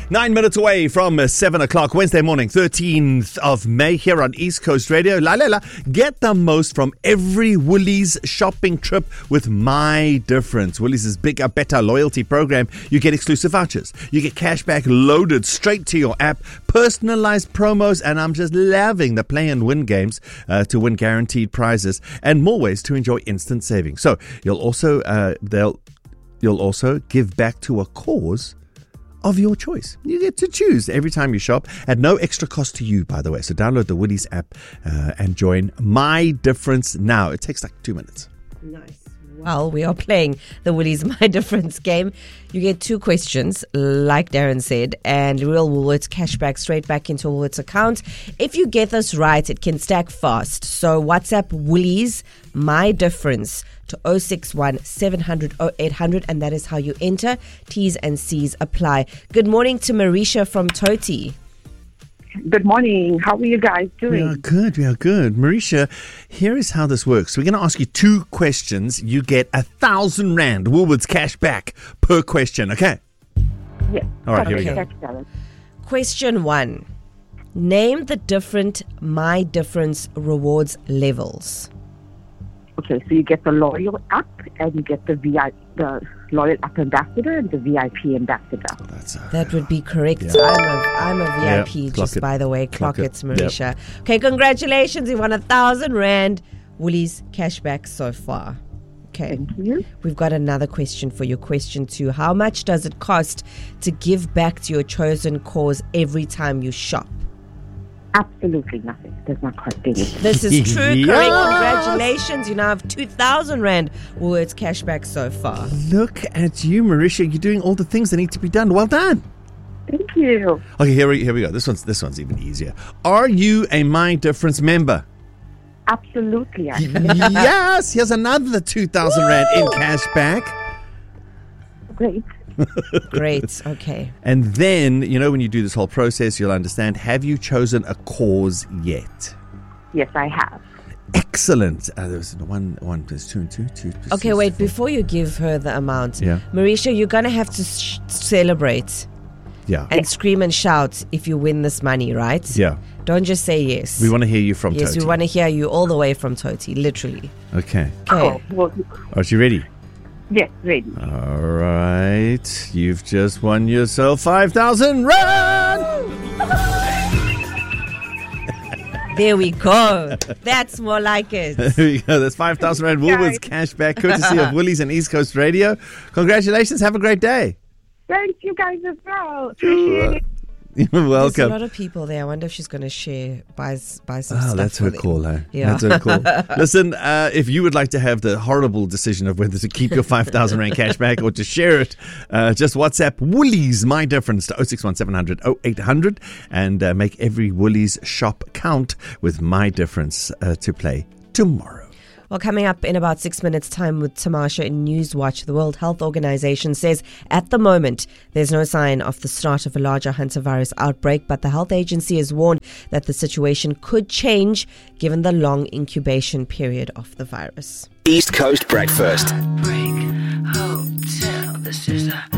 9 minutes away from 7 o'clock, Wednesday morning, 13th of May, here on East Coast Radio. Get the most from every Woolies shopping trip with My Difference. Woolies' bigger, better loyalty program. You get exclusive vouchers. You get cashback loaded straight to your app, personalized promos, and I'm just loving the play and win games to win guaranteed prizes and more ways to enjoy instant savings. So you'll also give back to a cause of your choice. You get to choose every time you shop at no extra cost to you, by the way. So download the Woolies app and join My Difference now. It takes like 2 minutes. Nice. Well, we are playing the Woolies My Difference game. You get 2 questions, like Darren said, and real Woolworths cashback straight back into Woolworths account. If you get this right, it can stack fast. So WhatsApp Woolies My Difference to 061 700 0800, and that is how you enter. T's and C's apply. Good morning to Marisha from Toti. Good morning. How are you guys doing? We are good. Marisha, here is how this works. We're going to ask you 2 questions. You get 1,000 Rand Woolworths cash back per question, okay? Yes. All right, here we go. Question 1. Name the different My Difference rewards levels. Okay, so you get the Loyal app and you get the Loyal app ambassador and the VIP ambassador. That would be correct. Yeah. I'm a VIP, just by the way. Clock it, Marisha. Yep. Okay, congratulations. You won 1,000 Rand Woolies cashback so far. Okay. Thank you. We've got another question for you. Question 2. How much does it cost to give back to your chosen cause every time you shop? Absolutely nothing. Does not cost anything. This is true. Yes. Correct. Congratulations. You now have 2,000 Rand Woolworths cashback so far. Look at you, Marisha. You're doing all the things that need to be done. Well done. Thank you. Okay, here we go. This one's even easier. Are you a My Difference member? Absolutely. Yes. Here's another 2,000 Rand in cashback. Great. Great. Okay. And then, when you do this whole process, you'll understand, have you chosen a cause yet? Yes, I have. Excellent. There's one plus 2 and 2. 2 plus okay, wait. 4. Before you give her the amount, Marisha, you're going to have to celebrate. Yeah. And scream and shout if you win this money, right? Yeah. Don't just say yes. We want to hear you from Toti. Yes, we want to hear you all the way from Toti, literally. Okay. Oh, well, are you ready? Yes, ready. All right. You've just won yourself 5,000 Rand! There we go. That's more like it. There we go. That's 5,000 Rand Woolworths cashback, courtesy of Woolies and East Coast Radio. Congratulations. Have a great day. Thank you guys as well. Appreciate it. You're welcome. There's a lot of people there. I wonder if she's going to share, buy some stuff. That's her call, eh? Yeah. That's her call. Listen, if you would like to have the horrible decision of whether to keep your 5,000 Rand cash back or to share it, just WhatsApp Woolies My Difference to 061 700 0800 and make every Woolies shop count with My Difference to play tomorrow. Well, coming up in about 6 minutes' time with Tamasha in Newswatch, the World Health Organization says at the moment there's no sign of the start of a larger hantavirus outbreak, but the health agency has warned that the situation could change given the long incubation period of the virus. East Coast Breakfast. Heartbreak Hotel. This is a